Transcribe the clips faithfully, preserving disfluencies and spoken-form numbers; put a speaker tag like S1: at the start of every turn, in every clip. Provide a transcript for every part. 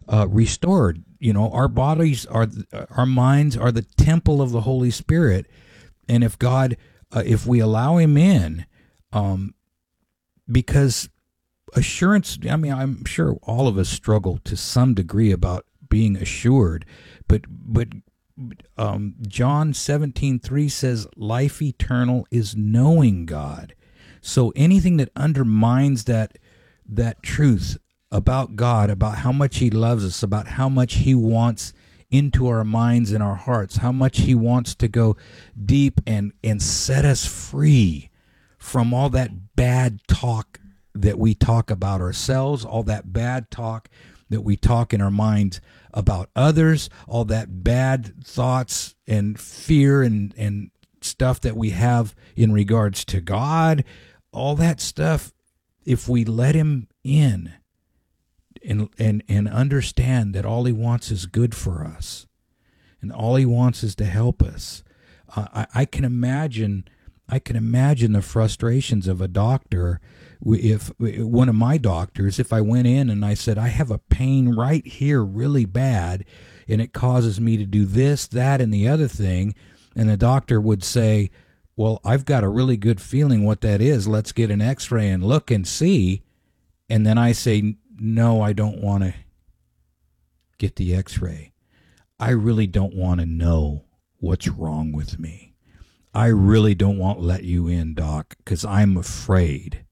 S1: uh, restored. You know, our bodies are, our minds are the temple of the Holy Spirit. And if God, uh, if we allow him in, um, because assurance, I mean, I'm sure all of us struggle to some degree about being assured, but, but, um, John seventeen three says life eternal is knowing God. So anything that undermines that, that truth about God, about how much he loves us, about how much he wants into our minds and our hearts, how much he wants to go deep and, and set us free from all that bad talk that we talk about ourselves, all that bad talk that we talk in our minds about others, all that bad thoughts and fear and, and stuff that we have in regards to God, all that stuff, if we let him in, And, and and understand that all he wants is good for us, and all he wants is to help us. Uh, I, I can imagine, I can imagine the frustrations of a doctor. If one of my doctors, if I went in and I said, I have a pain right here, really bad, and it causes me to do this, that, and the other thing, and the doctor would say, well, I've got a really good feeling what that is. Let's get an X-ray and look and see. And then I say, no, I don't want to get the X-ray. I really don't want to know what's wrong with me. I really don't want to let you in, Doc, because I'm afraid.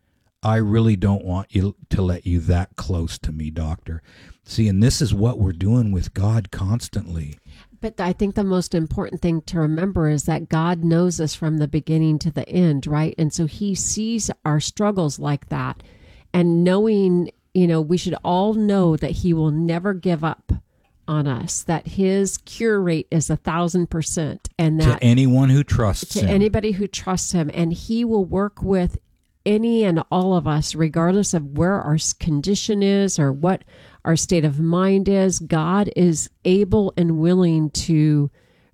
S1: I really don't want you to let you that close to me, doctor. See, and this is what we're doing with God constantly.
S2: But I think the most important thing to remember is that God knows us from the beginning to the end, right? And so he sees our struggles like that. And knowing, you know, we should all know that he will never give up on us, that his cure rate is a thousand percent. And that
S1: to anyone who trusts
S2: to
S1: him.
S2: anybody who trusts him, and he will work with any and all of us, regardless of where our condition is or what our state of mind is. God is able and willing to,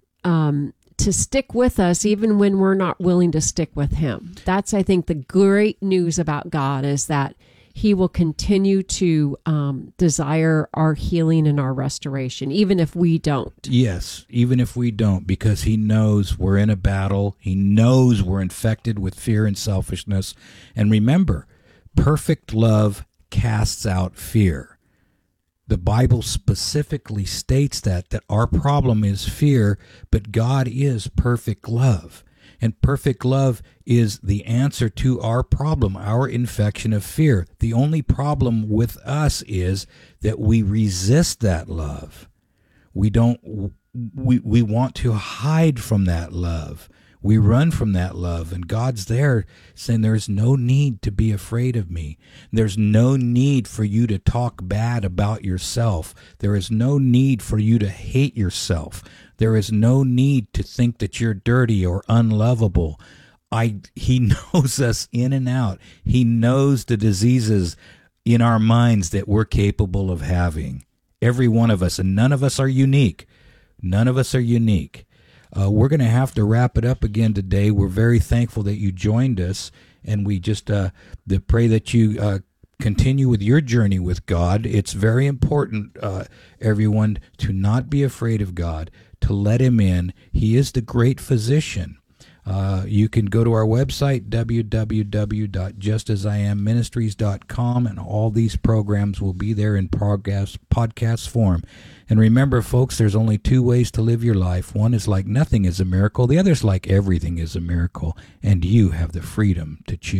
S2: um, to stick with us even when we're not willing to stick with him. That's, I think, the great news about God, is that he will continue to um, desire our healing and our restoration, even if we don't.
S1: Yes, even if we don't, because he knows we're in a battle. He knows we're infected with fear and selfishness. And remember, perfect love casts out fear. The Bible specifically states that, that our problem is fear, but God is perfect love. And perfect love is the answer to our problem, our infection of fear. The only problem with us is that we resist that love. We don't, we, we want to hide from that love. We run from that love, and God's there saying there's no need to be afraid of me. There's no need for you to talk bad about yourself. There is no need for you to hate yourself. There is no need to think that you're dirty or unlovable. I, he knows us in and out. He knows the diseases in our minds that we're capable of having. Every one of us, and none of us are unique. None of us are unique. Uh, we're going to have to wrap it up again today. We're very thankful that you joined us, and we just uh, the, pray that you uh, continue with your journey with God. It's very important, uh, everyone, to not be afraid of God, to let him in. He is the great physician. Uh, you can go to our website, w w w dot just as i am ministries dot com, and all these programs will be there in podcast, podcast form. And remember, folks, there's only two ways to live your life. One is like nothing is a miracle. The other is like everything is a miracle. And you have the freedom to choose.